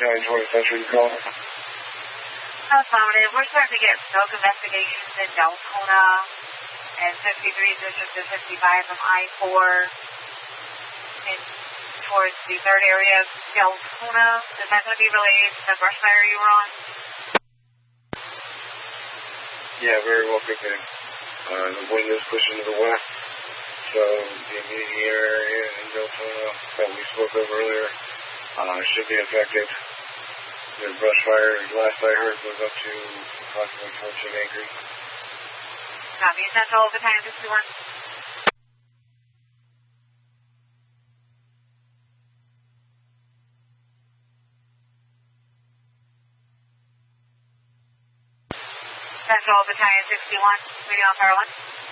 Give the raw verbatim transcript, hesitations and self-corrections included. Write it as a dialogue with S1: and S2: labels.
S1: nine twenty Central, you call?
S2: Affirmative. We're starting to get smoke investigations in Deltona and fifty-three District of fifty-five from I four in towards the third area of Deltona. Is that going to be related to the brush fire you were on?
S1: Yeah, very well could be. Uh, the wind is pushing to the west, so the immediate area in Deltona that we spoke of earlier uh, should be affected. The brush fire, last I heard, was up to approximately fourteen acres.
S2: Copy. Central, Battalion sixty-one. Central, Battalion sixty-one. Radio on Power one.